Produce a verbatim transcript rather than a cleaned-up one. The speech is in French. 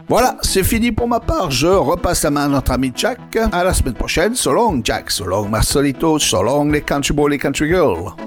Voilà, c'est fini pour ma part. Je repasse la main à notre ami Jack. À la semaine prochaine. So long, Jack. So long, Marcelito. So long, les country boys, les country girls.